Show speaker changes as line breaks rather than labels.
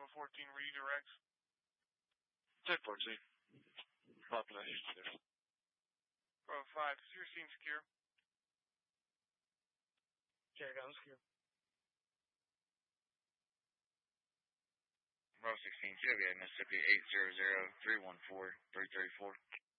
Bravo 14 redirects.
1014. Population there.
Bravo 5, is your scene secure?
Carry down secure.
Bravo 16, Chevy, Mississippi 800-314-334.